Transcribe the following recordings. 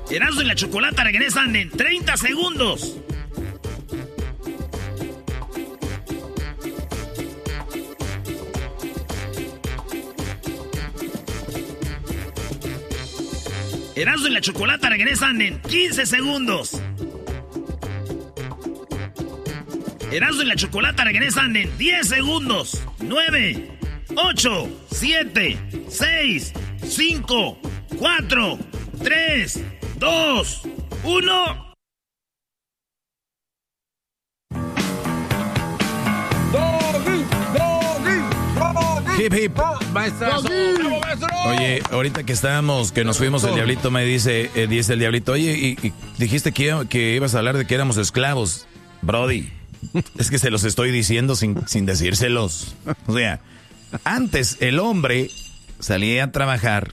Erasmo y la Chocolata regresan en 30 segundos. Erasmo y la Chocolata regresan en 15 segundos. Erasmo y la Chocolata regresan en 10 segundos. 9, 8, 7, 6, 5, 4, 3, 2, 1. Hip hip, maestro. Oye, ahorita que nos fuimos, el diablito me dice el diablito, oye, y dijiste que ibas a hablar de que éramos esclavos, Brody. Es que se los estoy diciendo sin decírselos. O sea, antes el hombre salía a trabajar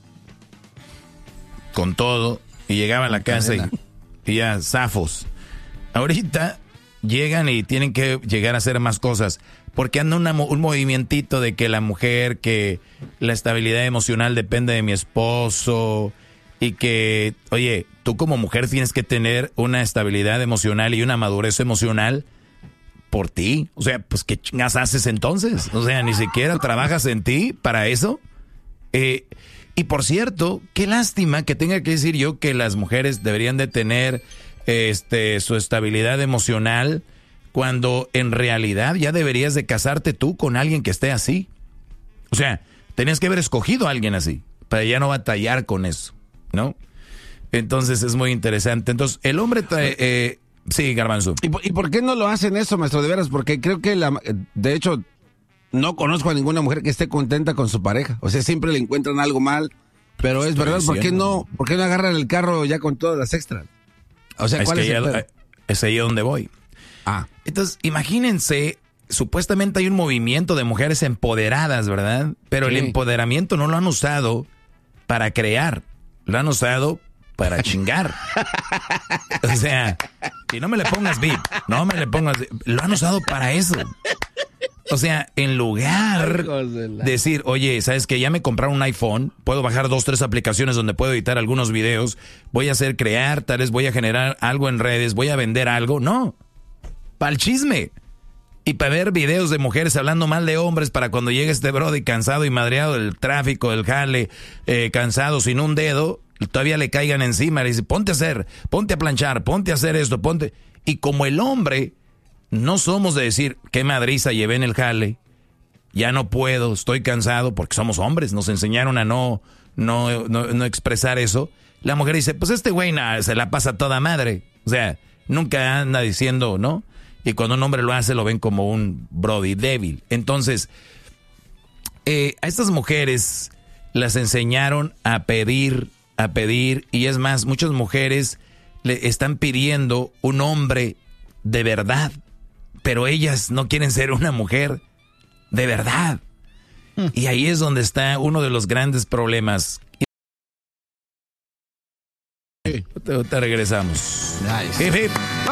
con todo y llegaba a la casa y ya zafos. Ahorita llegan y tienen que llegar a hacer más cosas. Porque anda un movimientito de que la mujer, que la estabilidad emocional depende de mi esposo y que, oye, tú como mujer tienes que tener una estabilidad emocional y una madurez emocional por ti. O sea, pues ¿qué chingas haces entonces? O sea, ni siquiera trabajas en ti para eso. Y por cierto, qué lástima que tenga que decir yo que las mujeres deberían de tener su estabilidad emocional, cuando en realidad ya deberías de casarte tú con alguien que esté así. O sea, tenías que haber escogido a alguien así, para ya no batallar con eso, ¿no? Entonces es muy interesante. Entonces, el hombre trae... sí, Garbanzo. ¿Y por qué no lo hacen eso, maestro? De veras, porque creo que de hecho, no conozco a ninguna mujer que esté contenta con su pareja. O sea, siempre le encuentran algo mal, pero es verdad, ¿por qué no agarran el carro ya con todas las extras? O sea, ¿cuál es ahí a donde voy? Entonces, imagínense, supuestamente hay un movimiento de mujeres empoderadas, ¿verdad? Pero el empoderamiento no lo han usado para crear, lo han usado para chingar. O sea, y no me le pongas beep, lo han usado para eso. O sea, en lugar de decir, oye, ¿sabes qué? Ya me compraron un iPhone, puedo bajar 2, 3 aplicaciones donde puedo editar algunos videos, voy a crear, tal vez voy a generar algo en redes, voy a vender algo. No, para el chisme. Y para ver videos de mujeres hablando mal de hombres para cuando llegue este brody cansado y madreado del tráfico, del jale, cansado, sin un dedo, todavía le caigan encima. Le dice, ponte a planchar, ponte a hacer esto, ponte. Y como el hombre... No somos de decir, qué madriza llevé en el jale, ya no puedo, estoy cansado, porque somos hombres, nos enseñaron a no expresar eso. La mujer dice, pues este güey se la pasa toda madre. O sea, nunca anda diciendo, ¿no? Y cuando un hombre lo hace, lo ven como un brody débil. Entonces, a estas mujeres las enseñaron a pedir, y es más, muchas mujeres le están pidiendo un hombre de verdad. Pero ellas no quieren ser una mujer de verdad. Y ahí es donde está uno de los grandes problemas. Te regresamos. Nice. Hip, hip.